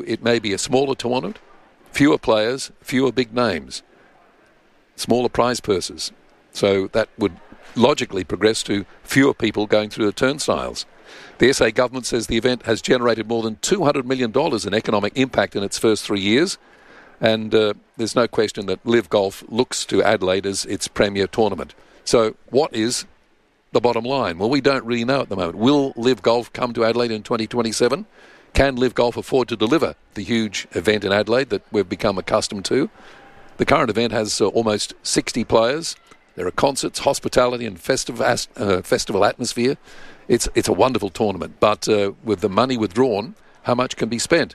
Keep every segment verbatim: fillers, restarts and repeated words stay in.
It may be a smaller tournament, fewer players, fewer big names, smaller prize purses. So that would logically progress to fewer people going through the turnstiles. The S A government says the event has generated more than two hundred million dollars in economic impact in its first three years. And uh, there's no question that Live Golf looks to Adelaide as its premier tournament. So what is the bottom line? Well, we don't really know at the moment. Will Live Golf come to Adelaide in twenty twenty-seven? Can Live Golf afford to deliver the huge event in Adelaide that we've become accustomed to? The current event has uh, almost sixty players. There are concerts, hospitality and festive as- uh, festival atmosphere. It's, it's a wonderful tournament. But uh, with the money withdrawn, how much can be spent?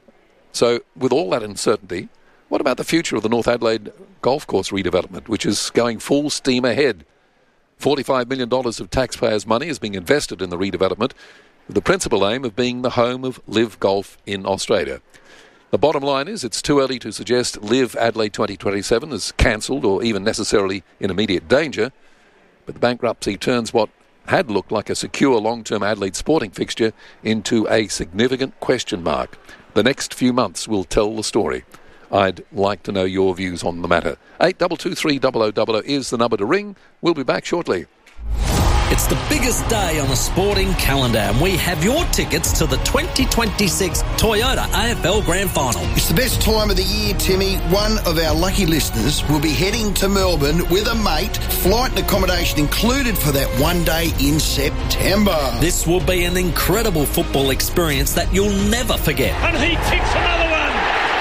So with all that uncertainty, what about the future of the North Adelaide Golf Course redevelopment, which is going full steam ahead? forty-five million dollars of taxpayers' money is being invested in the redevelopment, with the principal aim of being the home of Live Golf in Australia. The bottom line is it's too early to suggest Live Adelaide twenty twenty-seven is cancelled or even necessarily in immediate danger, but the bankruptcy turns what had looked like a secure long-term Adelaide sporting fixture into a significant question mark. The next few months will tell the story. I'd like to know your views on the matter. eight two two three zero zero zero zero is the number to ring. We'll be back shortly. It's the biggest day on the sporting calendar, and we have your tickets to the twenty twenty-six Toyota A F L Grand Final. It's the best time of the year, Timmy. One of our lucky listeners will be heading to Melbourne with a mate, flight and accommodation included for that one day in September. This will be an incredible football experience that you'll never forget. And he kicks another one.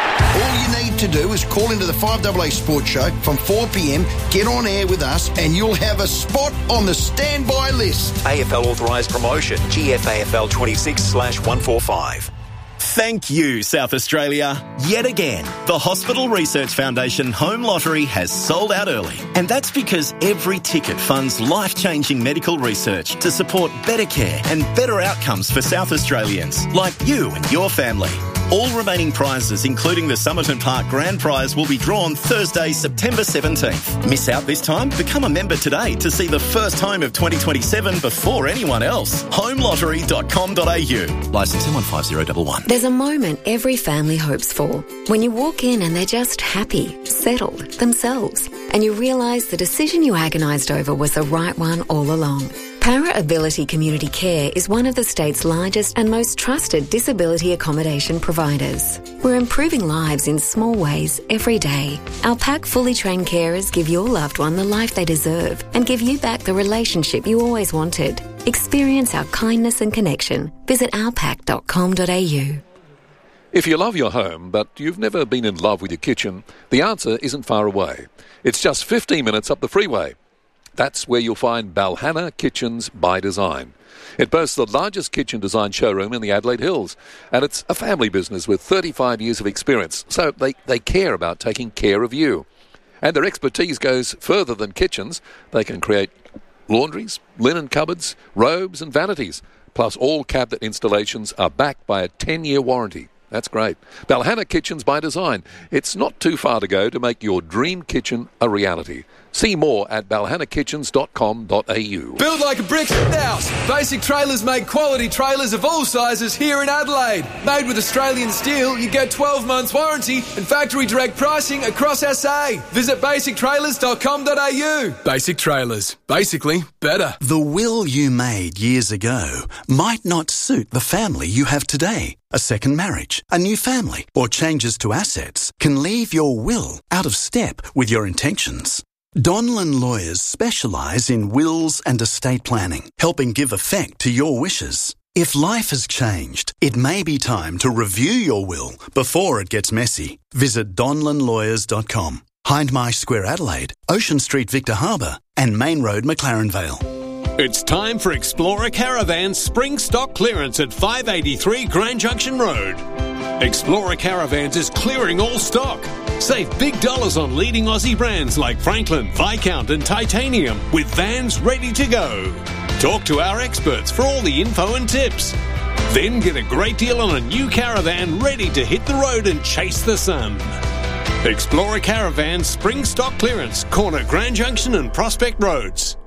All you need to do is call into the five A A Sports Show from four p.m, get on air with us, and you'll have a spot on the standby list. A F L authorised promotion, G F A F L twenty-six slash one forty-five. Thank you, South Australia. Yet again, the Hospital Research Foundation Home Lottery has sold out early. And that's because every ticket funds life-changing medical research to support better care and better outcomes for South Australians, like you and your family. All remaining prizes, including the Somerton Park Grand Prize, will be drawn Thursday, September seventeenth. Miss out this time? Become a member today to see the first home of twenty twenty-seven before anyone else. home lottery dot com dot a u. Licence M one five zero one one. There's a moment every family hopes for. When you walk in and they're just happy, settled, themselves, and you realise the decision you agonised over was the right one all along. Para Ability Community Care is one of the state's largest and most trusted disability accommodation providers. We're improving lives in small ways every day. Our PAC fully trained carers give your loved one the life they deserve and give you back the relationship you always wanted. Experience our kindness and connection. Visit our pac dot com dot a u. If you love your home, but you've never been in love with your kitchen, the answer isn't far away. It's just fifteen minutes up the freeway. That's where you'll find Balhanna Kitchens by Design. It boasts the largest kitchen design showroom in the Adelaide Hills, and it's a family business with thirty-five years of experience, so they, they care about taking care of you. And their expertise goes further than kitchens. They can create laundries, linen cupboards, robes and vanities, plus all cabinet installations are backed by a ten-year warranty. That's great. Balhanna Kitchens by Design. It's not too far to go to make your dream kitchen a reality. See more at balhanna kitchens dot com dot a u. Build like a brick house. Basic Trailers make quality trailers of all sizes here in Adelaide. Made with Australian steel, you get twelve months warranty and factory direct pricing across S A. Visit basic trailers dot com dot a u. Basic Trailers. Basically better. The will you made years ago might not suit the family you have today. A second marriage, a new family, or changes to assets can leave your will out of step with your intentions. Donlan Lawyers specialise in wills and estate planning, helping give effect to your wishes. If life has changed, it may be time to review your will before it gets messy. Visit donlan lawyers dot com. Hindmarsh Square Adelaide, Ocean Street Victor Harbour and Main Road McLaren Vale. It's time for Explorer Caravan's spring stock clearance at five eighty-three Grand Junction Road. Explorer Caravans is clearing all stock. Save big dollars on leading Aussie brands like Franklin, Viscount and Titanium with vans ready to go. Talk to our experts for all the info and tips. Then get a great deal on a new caravan ready to hit the road and chase the sun. Explorer Caravan spring stock clearance, corner Grand Junction and Prospect Roads.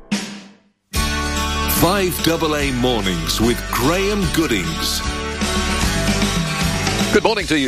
five A A Mornings with Graham Goodings. Good morning to you.